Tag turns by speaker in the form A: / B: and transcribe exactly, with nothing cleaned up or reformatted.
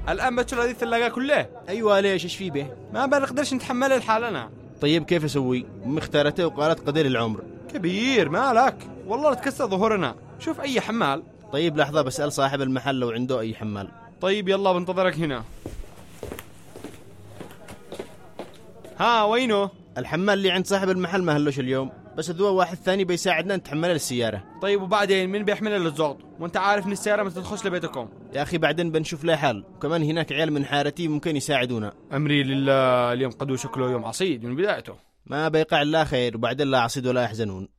A: الآن بتشر هذه الثلاجة كلها.
B: أيوة ليش إيش في به؟
A: ما بنقدرش نتحمل لحالنا.
B: طيب كيف أسوي؟ أمي اختارته وقالت قدر العمر.
A: كبير مالك والله تكسر ظهورنا. شوف أي حمال.
B: طيب لحظة بسأل صاحب المحل لو عنده أي حمال.
A: طيب يلا بنتظرك هنا. ها وينه؟
B: الحمال اللي عند صاحب المحل ما هلوش اليوم، بس ذو واحد ثاني بيساعدنا نتحمل السيارة.
A: طيب وبعدين مين بيحملها للزغط؟ وانت عارف ان السيارة ما تدخلش لبيتكم.
B: يا أخي بعدين بنشوف له حال، وكمان هناك عيال من حارتي ممكن يساعدونا.
A: أمري لله، اليوم قدو شكله يوم عصيد من بدايته.
B: ما بيقع لا خير، وبعدين لا عصيد ولا يحزنون.